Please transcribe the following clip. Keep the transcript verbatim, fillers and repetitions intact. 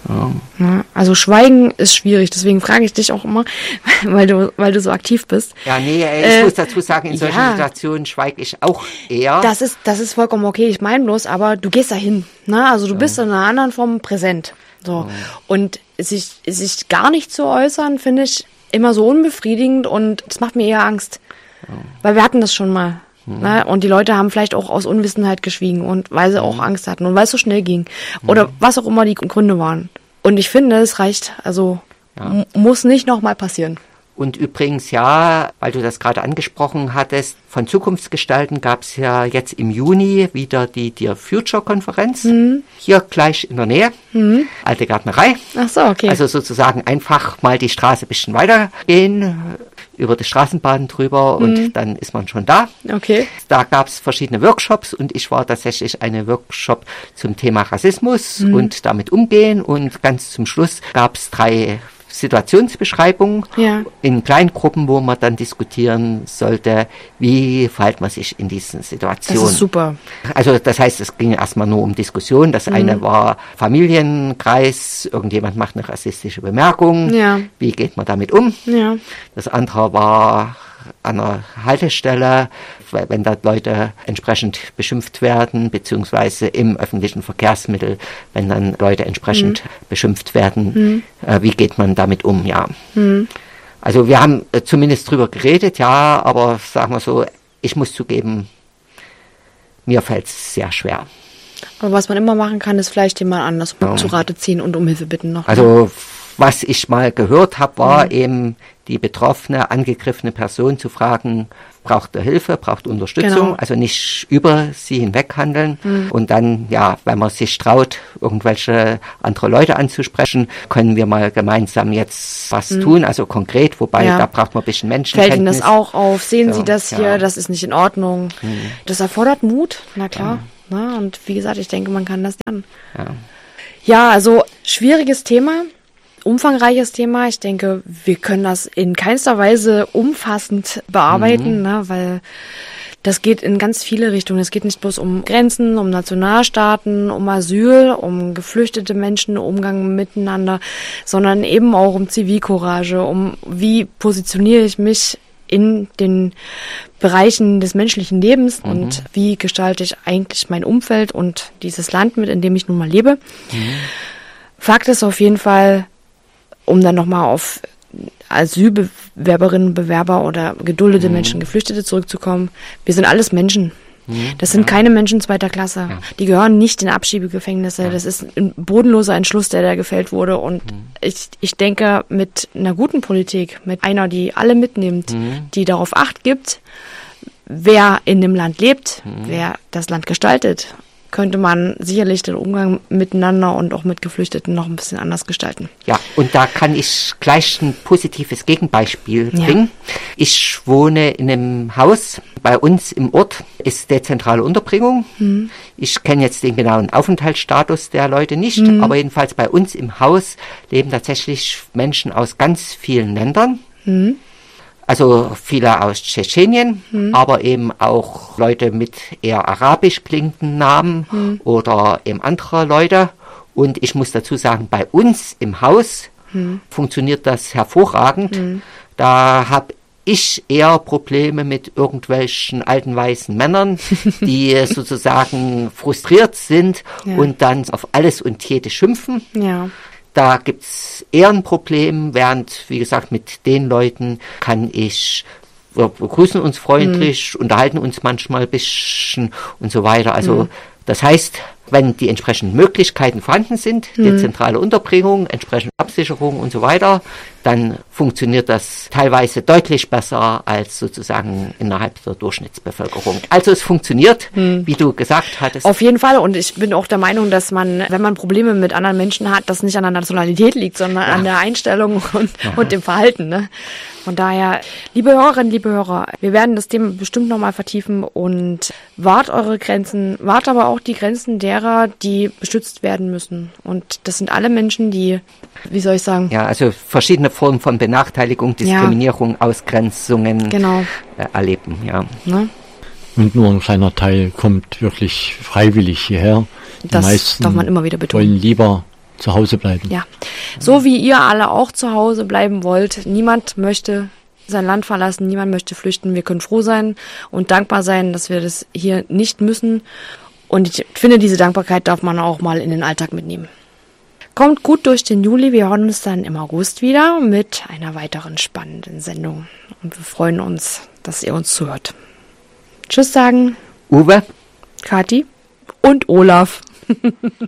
Ja. Ja, also Schweigen ist schwierig, deswegen frage ich dich auch immer, weil du, weil du so aktiv bist. Ja, nee, ich äh, muss dazu sagen, in solchen ja, Situationen schweige ich auch eher. Das ist, das ist vollkommen okay, ich meine bloß, aber du gehst dahin, ne? Also du ja. bist in einer anderen Form präsent. So. Ja. Und sich, sich gar nicht zu äußern, finde ich immer so unbefriedigend und das macht mir eher Angst. Ja. Weil wir hatten das schon mal. Mhm. Ne? Und die Leute haben vielleicht auch aus Unwissenheit geschwiegen und weil sie mhm. auch Angst hatten und weil es so schnell ging. Mhm. Oder was auch immer die Gründe waren. Und ich finde, es reicht, also ja. m- muss nicht nochmal passieren. Und übrigens, ja, weil du das gerade angesprochen hattest, von Zukunftsgestalten gab es ja jetzt im Juni wieder die Dear Future-Konferenz. Mhm. Hier gleich in der Nähe, mhm. Alte Gärtnerei. Ach so, okay. Also sozusagen einfach mal die Straße ein bisschen weitergehen, über die Straßenbahn drüber und mhm. dann ist man schon da. Okay. Da gab es verschiedene Workshops und ich war tatsächlich eine Workshop zum Thema Rassismus mhm. und damit umgehen und ganz zum Schluss gab es drei Situationsbeschreibungen ja. in Kleingruppen, wo man dann diskutieren sollte, wie verhält man sich in diesen Situationen. Das ist super. Also das heißt, es ging erstmal nur um Diskussion. Das mhm. eine war Familienkreis, irgendjemand macht eine rassistische Bemerkung, ja. wie geht man damit um? Ja. Das andere war an einer Haltestelle, wenn da Leute entsprechend beschimpft werden, beziehungsweise im öffentlichen Verkehrsmittel, wenn dann Leute entsprechend mhm. beschimpft werden, mhm. äh, wie geht man damit um, ja. Mhm. Also wir haben äh, zumindest drüber geredet, ja, aber sagen wir so, ich muss zugeben, mir fällt es sehr schwer. Aber was man immer machen kann, ist vielleicht jemand anders ja. zu Rate ziehen und um Hilfe bitten noch. Also was ich mal gehört habe, war mhm. eben die betroffene, angegriffene Person zu fragen, braucht er Hilfe, braucht Unterstützung, genau. also nicht über sie hinweg handeln. Mhm. Und dann, ja, wenn man sich traut, irgendwelche andere Leute anzusprechen, können wir mal gemeinsam jetzt was mhm. tun, also konkret, wobei ja. da braucht man ein bisschen Menschenkenntnis. Fällt Ihnen das auch auf? Sehen so, Sie das hier? Ja. Das ist nicht in Ordnung. Mhm. Das erfordert Mut, na klar. Ja. Na, und wie gesagt, ich denke, man kann das lernen. Ja, ja also schwieriges Thema. Umfangreiches Thema. Ich denke, wir können das in keinster Weise umfassend bearbeiten, mhm. ne, weil das geht in ganz viele Richtungen. Es geht nicht bloß um Grenzen, um Nationalstaaten, um Asyl, um geflüchtete Menschen, Umgang miteinander, sondern eben auch um Zivilcourage, um wie positioniere ich mich in den Bereichen des menschlichen Lebens mhm. und wie gestalte ich eigentlich mein Umfeld und dieses Land mit, in dem ich nun mal lebe. Mhm. Fakt ist auf jeden Fall, um dann nochmal auf Asylbewerberinnen, Bewerber oder geduldete mhm. Menschen, Geflüchtete zurückzukommen. Wir sind alles Menschen. Mhm. Das sind ja. keine Menschen zweiter Klasse. Ja. Die gehören nicht in Abschiebegefängnisse. Ja. Das ist ein bodenloser Entschluss, der da gefällt wurde. Und mhm. ich, ich denke, mit einer guten Politik, mit einer, die alle mitnimmt, mhm. die darauf Acht gibt, wer in dem Land lebt, mhm. wer das Land gestaltet, könnte man sicherlich den Umgang miteinander und auch mit Geflüchteten noch ein bisschen anders gestalten. Ja, und da kann ich gleich ein positives Gegenbeispiel bringen. Ja. Ich wohne in einem Haus. Bei uns im Ort ist dezentrale Unterbringung. Mhm. Ich kenne jetzt den genauen Aufenthaltsstatus der Leute nicht, mhm. aber jedenfalls bei uns im Haus leben tatsächlich Menschen aus ganz vielen Ländern. Mhm. Also viele aus Tschetschenien, hm. aber eben auch Leute mit eher arabisch klingenden Namen hm. oder eben andere Leute. Und ich muss dazu sagen, bei uns im Haus hm. funktioniert das hervorragend. Hm. Da habe ich eher Probleme mit irgendwelchen alten weißen Männern, die sozusagen frustriert sind ja. und dann auf alles und jede schimpfen. Ja. Da gibt's eher ein Problem, während, wie gesagt, mit den Leuten kann ich, wir begrüßen uns freundlich, mhm. unterhalten uns manchmal ein bisschen und so weiter. Also mhm. das heißt, wenn die entsprechenden Möglichkeiten vorhanden sind, mhm. dezentrale Unterbringung, entsprechende Absicherung und so weiter, dann funktioniert das teilweise deutlich besser als sozusagen innerhalb der Durchschnittsbevölkerung. Also es funktioniert, mhm. wie du gesagt hattest. Auf jeden Fall, und ich bin auch der Meinung, dass man, wenn man Probleme mit anderen Menschen hat, das nicht an der Nationalität liegt, sondern ja. an der Einstellung und, ja. und dem Verhalten. Ne? Von daher, liebe Hörerinnen, liebe Hörer, wir werden das Thema bestimmt nochmal vertiefen und wahrt eure Grenzen, wahrt aber auch die Grenzen derer, die beschützt werden müssen. Und das sind alle Menschen, die, wie soll ich sagen? Ja, also verschiedene Formen von Benachteiligung, Diskriminierung, ja. Ausgrenzungen genau. äh, erleben. Ja. Ne? Und nur ein kleiner Teil kommt wirklich freiwillig hierher. Die das meisten darf man immer wieder betonen. Wollen lieber zu Hause bleiben. Ja, so wie ihr alle auch zu Hause bleiben wollt. Niemand möchte sein Land verlassen, niemand möchte flüchten. Wir können froh sein und dankbar sein, dass wir das hier nicht müssen. Und ich finde, diese Dankbarkeit darf man auch mal in den Alltag mitnehmen. Kommt gut durch den Juli. Wir hören uns dann im August wieder mit einer weiteren spannenden Sendung. Und wir freuen uns, dass ihr uns zuhört. Tschüss sagen Uwe, Kathi und Olaf.